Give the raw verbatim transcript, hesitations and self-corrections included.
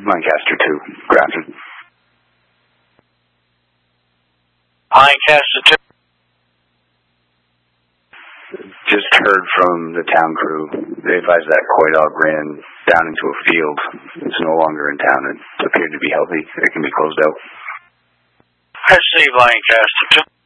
Lancaster two, Grafton. Lancaster two. Just heard from the town crew. They advised that Coy dog ran down into a field. It's no longer in town. It appeared to be healthy. It can be closed out. I see Lancaster two.